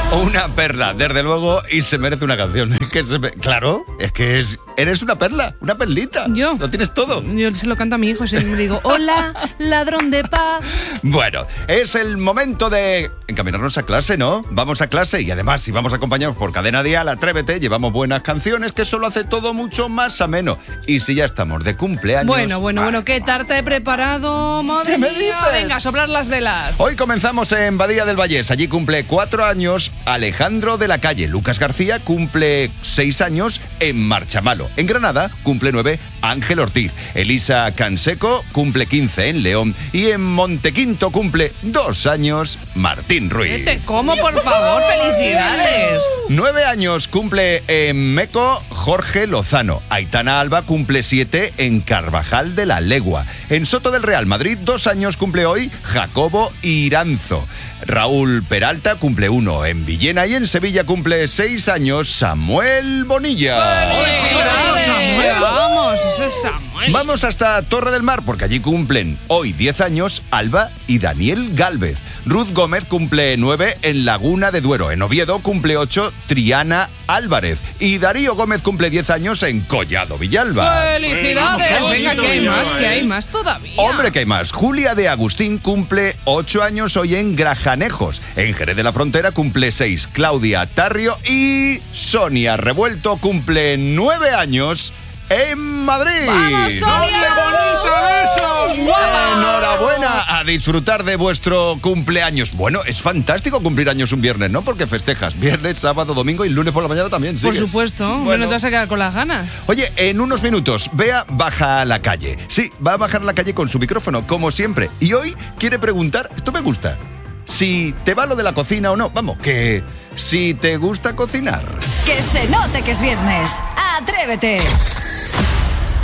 Una perla, desde luego, y se merece una canción. Claro, eres una perla, una perlita. ¿Yo? Lo tienes todo. Yo se lo canto a mi hijo, siempre le digo, hola, ladrón de paz. Bueno, es el momento de encaminarnos a clase, ¿no? Vamos a clase y además, si vamos acompañados por Cadena Dial, Atrévete, llevamos buenas canciones que solo hace todo mucho más ameno. Y si ya estamos de cumpleaños... Bueno, ¿qué tarta he preparado? Madre ¿Qué me mía, dices? venga, a soplar las velas. Hoy comenzamos en Badía del Vallés. Allí cumple 4 años Alejandro de la Calle. Lucas García cumple 6 años en Marchamalo. En Granada cumple 9 Ángel Ortiz. Elisa Canseco cumple 15 en León. Y en Montequinto cumple 2 años Martín Ruiz. Te como, por favor, felicidades. 9 años cumple en Meco Jorge Lozano. Aitana Alba cumple 7 en Carvajal de la Legua. En Soto del Real Madrid 2 años cumple hoy Jacobo Iranzo. Raúl Peralta cumple 1 en Villena y en Sevilla cumple 6 años Samuel Bonilla. ¡Felicidades! Samuel! Vamos, eso es Samuel. Vamos hasta Torre del Mar porque allí cumplen hoy 10 años Alba y Daniel Gálvez. Ruth Gómez cumple 9 en Laguna de Duero. En Oviedo cumple 8 Triana Álvarez. Y Darío Gómez cumple 10 años en Collado Villalba. ¡Felicidades! Qué Venga, bonito que hay Villalba, más todavía. Hombre, que hay más. Julia de Agustín cumple 8 años hoy en Grajanejos. En Jerez de la Frontera cumple 6 Claudia Tarrio y Sonia Revuelto cumple 9 años en Madrid. ¡Vamos, Sonia! bonita, besos! Enhorabuena, a disfrutar de vuestro cumpleaños. Bueno, es fantástico cumplir años un viernes, ¿no? Porque festejas viernes, sábado, domingo y lunes por la mañana también. Por ¿sigues? supuesto, bueno, te vas a quedar con las ganas. Oye, en unos minutos, Bea baja a la calle. Sí, va a bajar a la calle con su micrófono, como siempre. Y hoy quiere preguntar, esto me gusta, si te va lo de la cocina o no. Vamos, que si te gusta cocinar. Que se note que es viernes. ¡Atrévete!